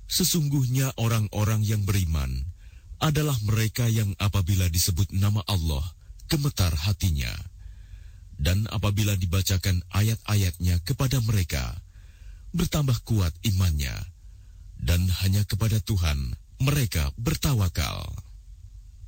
Sesungguhnya orang-orang yang beriman adalah mereka yang apabila disebut nama Allah, gemetar hatinya. Dan apabila dibacakan ayat-ayatnya kepada mereka, bertambah kuat imannya. Dan hanya kepada Tuhan mereka bertawakal.